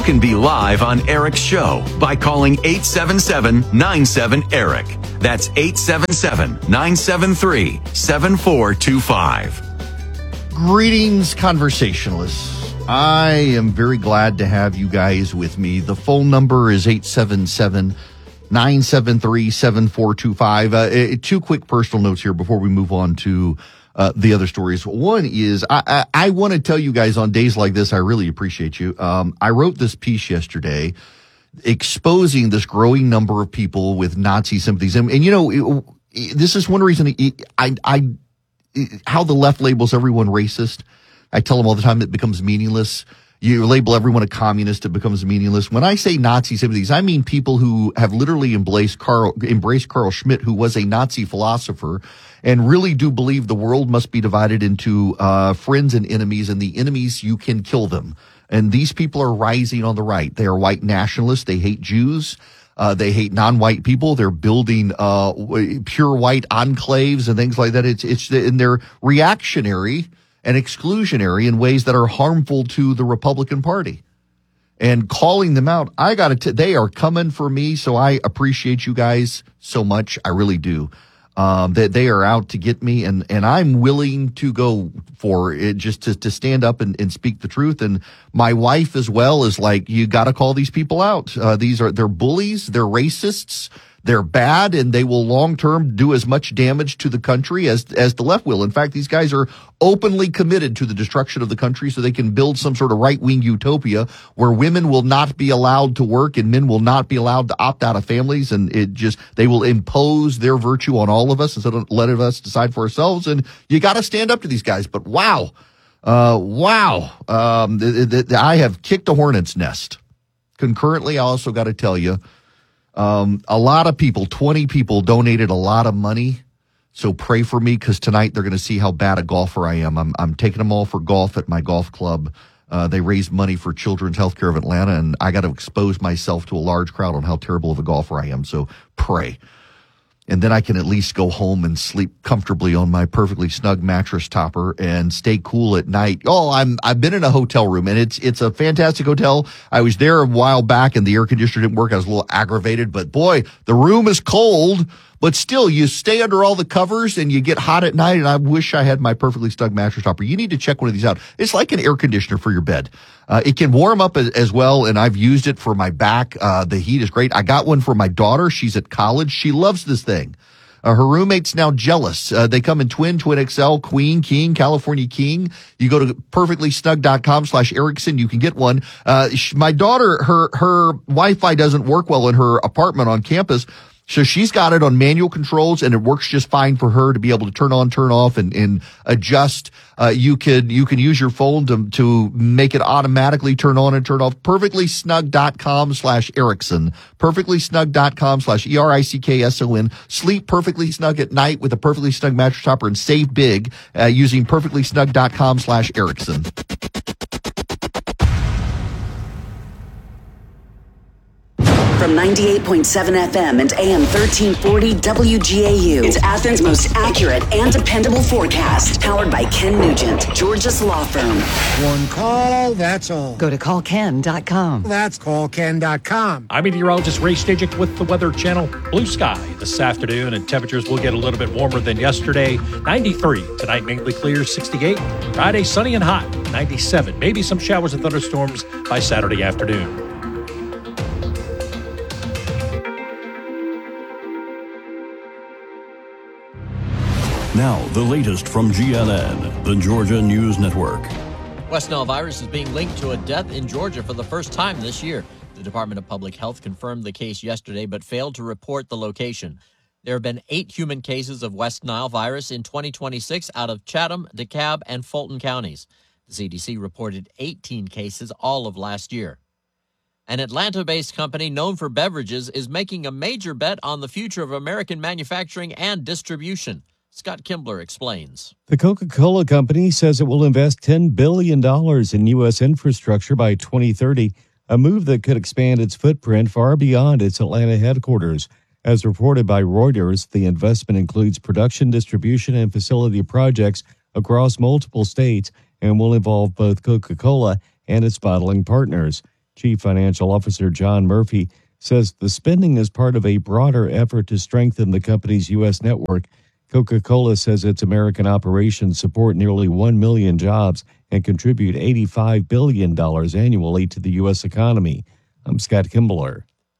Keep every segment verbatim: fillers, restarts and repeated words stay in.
can be live on Eric's show by calling eight seven seven, nine seven, ERIC. That's eight seven seven, nine seven three, seven four two five. Greetings, conversationalists. I am very glad to have you guys with me. The phone number is eight seven seven, nine seven three, seven four two five. Uh, two quick personal notes here before we move on to uh, the other stories. One is I, I, I want to tell you guys on days like this, I really appreciate you. Um, I wrote this piece yesterday exposing this growing number of people with Nazi sympathies. And, and you know, it, it, this is one reason it, I, I, it, how the left labels everyone racist. I tell them all the time it becomes meaningless. You label everyone a communist, it becomes meaningless. When I say Nazi sympathies, I mean people who have literally embraced Carl, embraced Carl Schmitt, who was a Nazi philosopher, and really do believe the world must be divided into uh friends and enemies, and the enemies, you can kill them. And these people are rising on the right. They are white nationalists. They hate Jews. Uh, they hate non-white people. They're building uh pure white enclaves and things like that. It's it's and they're reactionary and exclusionary in ways that are harmful to the Republican Party. And calling them out, I got to, they are coming for me. So I appreciate you guys so much. I really do. Um, that they, they are out to get me, and, and I'm willing to go for it, just to, to stand up and, and speak the truth. And my wife as well is like, you got to call these people out. Uh, these are, they're bullies. They're racists. They're bad, and they will long-term do as much damage to the country as as the left will. In fact, these guys are openly committed to the destruction of the country so they can build some sort of right-wing utopia where women will not be allowed to work and men will not be allowed to opt out of families. And it just, they will impose their virtue on all of us instead of letting us decide for ourselves. And you got to stand up to these guys. But wow, uh, wow, um, th- th- th- I have kicked a hornet's nest. Concurrently, I also got to tell you, Um, a lot of people, twenty people donated a lot of money. So pray for me, because tonight they're going to see how bad a golfer I am. I'm, I'm taking them all for golf at my golf club. Uh, they raised money for Children's Healthcare of Atlanta, and I got to expose myself to a large crowd on how terrible of a golfer I am. So pray. And then I can at least go home and sleep comfortably on my perfectly snug mattress topper and stay cool at night. Oh, I'm, I've been in a hotel room, and it's, it's a fantastic hotel. I was there a while back and the air conditioner didn't work. I was a little aggravated, but boy, the room is cold, but still you stay under all the covers and you get hot at night. And I wish I had my perfectly snug mattress topper. You need to check one of these out. It's like an air conditioner for your bed. Uh, it can warm up as, as well, and I've used it for my back. Uh, the heat is great. I got one for my daughter. She's at college. She loves this thing. Uh, her roommate's now jealous. Uh, they come in twin, twin X L, queen, king, California king. You go to perfectly snug dot com slash Erickson. You can get one. Uh, sh- my daughter, her, her Wi-Fi doesn't work well in her apartment on campus. So she's got it on manual controls, and it works just fine for her to be able to turn on, turn off, and, and adjust. Uh, you could, you can use your phone to, to make it automatically turn on and turn off. perfectly snug dot com slash Erickson. perfectly snug dot com slash E R I C K S O N. Sleep perfectly snug at night with a perfectly snug mattress topper and save big, uh, using perfectly snug dot com slash Erickson. From ninety-eight point seven F M and A M thirteen forty W G A U. It's Athens' most accurate and dependable forecast. Powered by Ken Nugent, Georgia's law firm. One call, that's all. Go to call ken dot com. That's call ken dot com. I'm meteorologist Ray Stajic with the Weather Channel. Blue sky this afternoon, and temperatures will get a little bit warmer than yesterday. ninety-three tonight, mainly clear. sixty-eight Friday, sunny and hot. ninety-seven Maybe some showers and thunderstorms by Saturday afternoon. Now, the latest from G N N, the Georgia News Network. West Nile virus is being linked to a death in Georgia for the first time this year. The Department of Public Health confirmed the case yesterday, but failed to report the location. There have been eight human cases of West Nile virus in twenty twenty-six out of Chatham, DeKalb, and Fulton counties. The C D C reported eighteen cases all of last year. An Atlanta-based company known for beverages is making a major bet on the future of American manufacturing and distribution. Scott Kimbler explains. The Coca-Cola Company says it will invest ten billion dollars in U S infrastructure by twenty thirty, a move that could expand its footprint far beyond its Atlanta headquarters. As reported by Reuters, the investment includes production, distribution, and facility projects across multiple states and will involve both Coca-Cola and its bottling partners. Chief Financial Officer John Murphy says the spending is part of a broader effort to strengthen the company's U S network. Coca-Cola says its American operations support nearly one million jobs and contribute eighty-five billion dollars annually to the U S economy. I'm Scott Kimbler.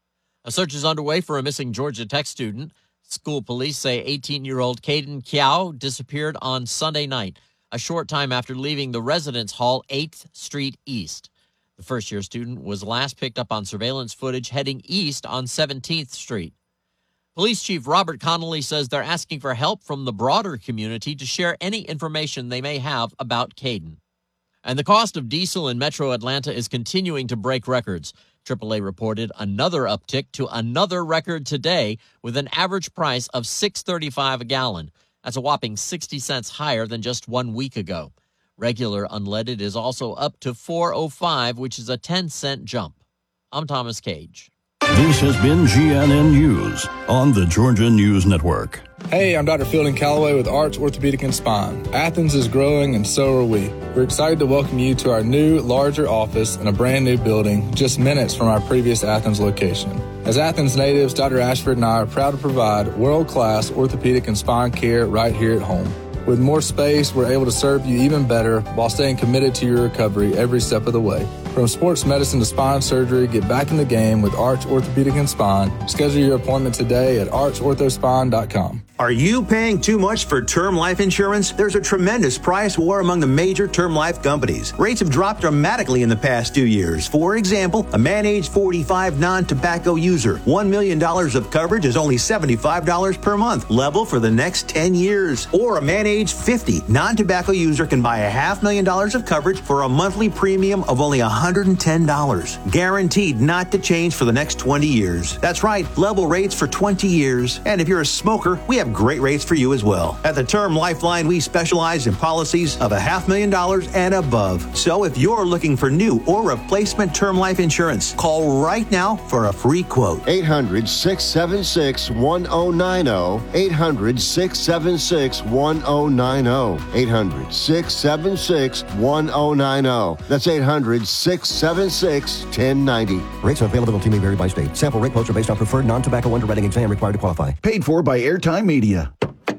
A search is underway for a missing Georgia Tech student. School police say eighteen-year-old Caden Kiao disappeared on Sunday night, a short time after leaving the residence hall eighth Street East. The first-year student was last picked up on surveillance footage heading east on seventeenth Street. Police Chief Robert Connolly says they're asking for help from the broader community to share any information they may have about Caden. And the cost of diesel in Metro Atlanta is continuing to break records. triple A reported another uptick to another record today with an average price of six dollars and thirty-five cents a gallon. That's a whopping sixty cents higher than just one week ago. Regular unleaded is also up to four dollars and five cents, which is a ten cent jump. I'm Thomas Cage. This has been G N N News on the Georgia News Network. Hey, I'm Doctor Fielding Calloway with Arch Orthopedic and Spine. Athens is growing and so are we. We're excited to welcome you to our new, larger office in a brand new building just minutes from our previous Athens location. As Athens natives, Doctor Ashford and I are proud to provide world-class orthopedic and spine care right here at home. With more space, we're able to serve you even better while staying committed to your recovery every step of the way. From sports medicine to spine surgery, get back in the game with Arch Orthopedic and Spine. Schedule your appointment today at arch ortho spine dot com. Are you paying too much for term life insurance? There's a tremendous price war among the major term life companies. Rates have dropped dramatically in the past two years. For example, a man age forty-five non-tobacco user, one million dollars of coverage is only seventy-five dollars per month, level for the next ten years. Or a man age fifty non-tobacco user can buy a half million dollars of coverage for a monthly premium of only one hundred ten dollars. Guaranteed not to change for the next twenty years. That's right, level rates for twenty years. And if you're a smoker, we have great rates for you as well. At the Term Lifeline, we specialize in policies of a half million dollars and above. So if you're looking for new or replacement term life insurance, call right now for a free quote. eight hundred, six seven six, one zero nine zero. eight hundred, six seven six, one zero nine zero. eight hundred, six seven six, one zero nine zero. That's eight hundred, six seven six, one zero nine zero. Rates and availability may vary by state. Sample rate quotes are based on preferred non-tobacco underwriting exam required to qualify. Paid for by Airtime Media.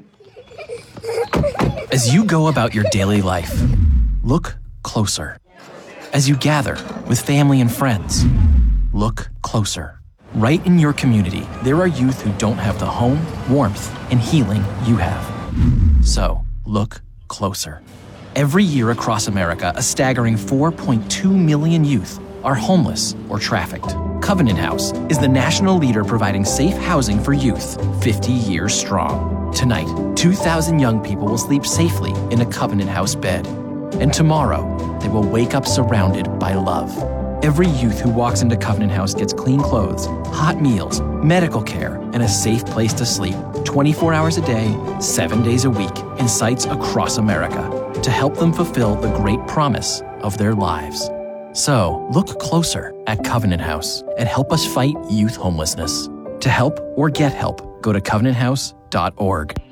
As you go about your daily life, look closer. As you gather with family and friends, look closer. Right in your community, there are youth who don't have the home, warmth, and healing you have. So, look closer. Every year across America, a staggering four point two million youth are homeless or trafficked. Covenant House is the national leader providing safe housing for youth, fifty years strong. Tonight, two thousand young people will sleep safely in a Covenant House bed. And tomorrow, they will wake up surrounded by love. Every youth who walks into Covenant House gets clean clothes, hot meals, medical care, and a safe place to sleep twenty-four hours a day, seven days a week in sites across America to help them fulfill the great promise of their lives. So, look closer at Covenant House and help us fight youth homelessness. To help or get help, go to covenant house dot org.